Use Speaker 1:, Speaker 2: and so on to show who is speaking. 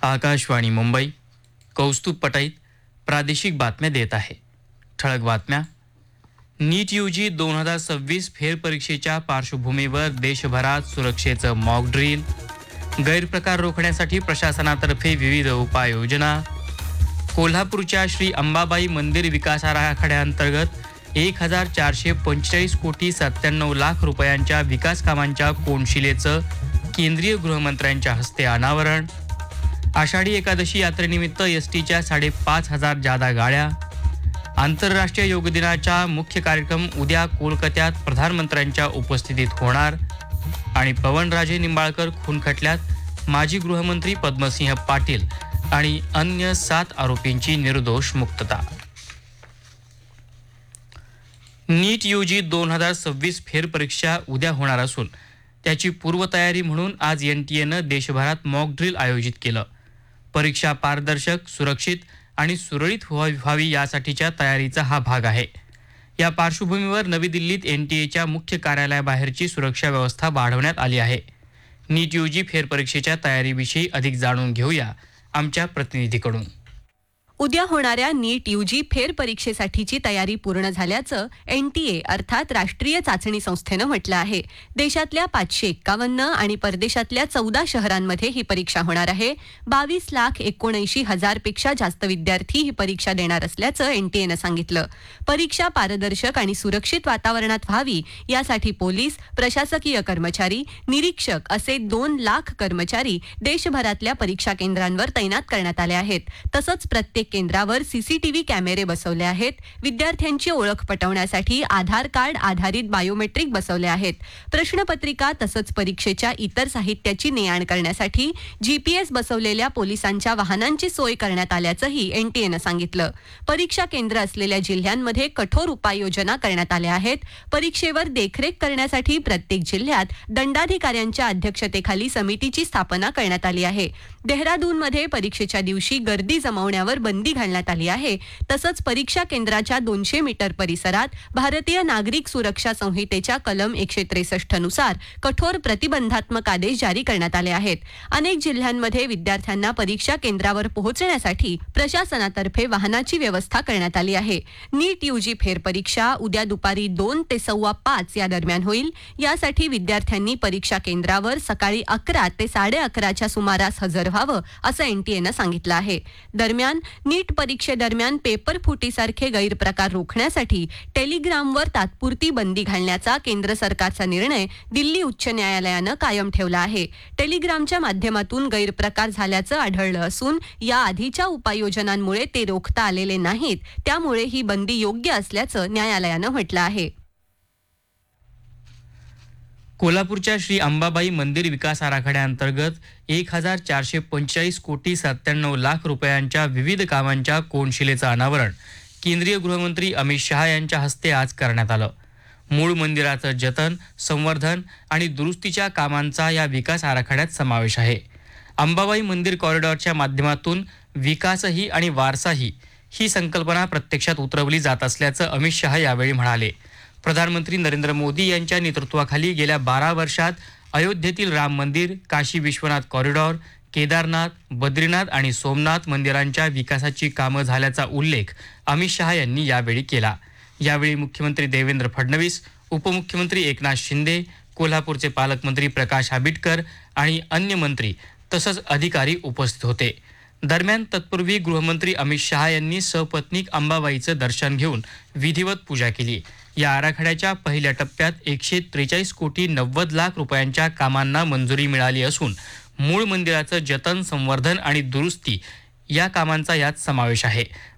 Speaker 1: आकाशवाणी मुंबई कौस्तुभ पटाईत प्रादेशिक बातम्या देत आहे. ठळक बातम्या. नीट यूजी 2026 फेरपरीक्षेच्या पार्श्वभूमीवर देशभरात सुरक्षेचं मॉक ड्रिल. गैरप्रकार रोखण्यासाठी प्रशासनातर्फे विविध उपाययोजना. कोल्हापूरच्या श्री अंबाबाई मंदिर विकास आराखड्याअंतर्गत 1445 कोटी 97 लाख रुपयांच्या विकास कामांच्या कोनशिलेचं केंद्रीय गृहमंत्र्यांच्या हस्ते अनावरण. आषाढी एकादशी यात्रेनिमित्त एसटीच्या 5,500 जादा गाड्या. आंतरराष्ट्रीय योग दिनाचा मुख्य कार्यक्रम उद्या कोलकात्यात प्रधानमंत्र्यांच्या उपस्थितीत होणार. आणि पवनराजे निंबाळकर खून खटल्यात माजी गृहमंत्री पद्मसिंह पाटील आणि अन्य 7 आरोपींची निर्दोष मुक्तता. नीट यूजी 2026 फेरपरीक्षा उद्या होणार असून त्याची पूर्वतयारी म्हणून आज एनटीएनं देशभरात मॉक ड्रिल आयोजित केलं. परीक्षा पारदर्शक, सुरक्षित आणि सुरळीत व्हावी यासाठीच्या तयारीचा हा भाग आहे. या पार्श्वभूमीवर नवी दिल्लीत एनटीएच्या मुख्य कार्यालयाबाहेरची सुरक्षा व्यवस्था वाढवण्यात आली आहे. नीट यूजी फेरपरीक्षेच्या तयारीविषयी अधिक जाणून घेऊया आमच्या प्रतिनिधीकडून.
Speaker 2: उद्या होणाऱ्या नीट यूजी फेरपरीक्षेसाठीची तयारी पूर्ण झाल्याचं एनटीए अर्थात राष्ट्रीय चाचणी संस्थेनं म्हटलं आहे. देशातल्या 551 आणि परदेशातल्या 14 शहरांमध्ये ही परीक्षा होणार आहे. 22,79,000 पेक्षा जास्त विद्यार्थी ही परीक्षा देणार असल्याचं एनटीएनं सांगितलं. परीक्षा पारदर्शक आणि सुरक्षित वातावरणात व्हावी यासाठी पोलीस, प्रशासकीय कर्मचारी, निरीक्षक असे 2 लाख कर्मचारी देशभरातल्या परीक्षा केंद्रांवर तैनात करण्यात आले आहेत. तसंच प्रत्येक केंद्रावर सीसीटीव्ही कॅमेरे बसवले आहेत. विद्यार्थ्यांची ओळख पटवण्यासाठी आधार कार्ड आधारित बायोमेट्रिक बसवले आहेत. प्रश्नपत्रिका तसंच परीक्षेच्या इतर साहित्याची ने-आण करण्यासाठी जीपीएस बसवलेल्या पोलिसांच्या वाहनांची सोय करण्यात आल्याचंही एनटीएनं सांगितलं. परीक्षा केंद्र असलेल्या जिल्ह्यांमध्ये कठोर उपाययोजना करण्यात आल्या आहेत. परीक्षेवर देखरेख करण्यासाठी प्रत्येक जिल्ह्यात दंडाधिकाऱ्यांच्या अध्यक्षतेखाली समितीची स्थापना करण्यात आली आहे. देहरादूनमध्ये परीक्षेच्या दिवशी गर्दी जमवण्यावर बंदी घालण्यात आली आहे. तसंच परीक्षा केंद्राच्या 200 मीटर परिसरात भारतीय नागरिक सुरक्षा संहितेच्या कलम 163 नुसार कठोर प्रतिबंधात्मक आदेश जारी करण्यात आले आहेत. अनेक जिल्ह्यांमध्ये विद्यार्थ्यांना परीक्षा केंद्रावर पोहोचण्यासाठी प्रशासनातर्फे वाहनाची व्यवस्था करण्यात आली आहे. नीट यूजी फेरपरीक्षा उद्या दुपारी 2 ते 5:15 या दरम्यान होईल. यासाठी विद्यार्थ्यांनी परीक्षा केंद्रावर सकाळी 11 ते 11:30च्या सुमारास हजर व्हावं असं एनटीएनं सांगितलं आहे. दरम्यान नीट परीक्षेदरम्यान पेपर फुटीसारखे गैरप्रकार रोखण्यासाठी टेलिग्रामवर तात्पुरती बंदी घालण्याचा केंद्र सरकारचा निर्णय दिल्ली उच्च न्यायालयानं कायम ठेवला आहे. टेलिग्रामच्या माध्यमातून गैरप्रकार झाल्याचं आढळलं असून या आधीच्या उपाययोजनांमुळे ते रोखता आलेले नाहीत. त्यामुळे ही बंदी योग्य असल्याचं न्यायालयानं म्हटलं आहे.
Speaker 1: कोल्हापूरच्या श्री अंबाबाई मंदिर विकास आराखड्याअंतर्गत 1445 कोटी 97 लाख रुपयांच्या विविध कामांच्या कोनशिलेचं अनावरण केंद्रीय गृहमंत्री अमित शहा यांच्या हस्ते आज करण्यात आलं. मूळ मंदिराचं जतन, संवर्धन आणि दुरुस्तीच्या कामांचा या विकास आराखड्यात समावेश आहे. अंबाबाई मंदिर कॉरिडॉरच्या माध्यमातून विकासही आणि वारसाही ही संकल्पना प्रत्यक्षात उतरवली जात असल्याचं अमित शहा यावेळी म्हणाले. प्रधानमंत्री नरेंद्र मोदी यांच्या नेतृत्वाखाली गेल्या 12 वर्षात अयोध्येतील राम मंदिर, काशी विश्वनाथ कॉरिडॉर, केदारनाथ, बद्रीनाथ आणि सोमनाथ मंदिरांच्या विकासाची कामं झाल्याचा उल्लेख अमित शहा यांनी यावेळी केला. यावेळी मुख्यमंत्री देवेंद्र फडणवीस, उपमुख्यमंत्री एकनाथ शिंदे, कोल्हापूरचे पालकमंत्री प्रकाश आंबेडकर आणि अन्य मंत्री तसंच अधिकारी उपस्थित होते. दरम्यान तत्पूर्वी गृहमंत्री अमित शहा यांनी सपत्नीक अंबाबाईचं दर्शन घेऊन विधिवत पूजा केली. या आराखड्याच्या पहिल्या टप्प्यात 143 कोटी 90 लाख रुपयांच्या कामांना मंजुरी मिळाली असून मूळ मंदिराचं जतन, संवर्धन आणि दुरुस्ती या कामांचा यात समावेश आहे.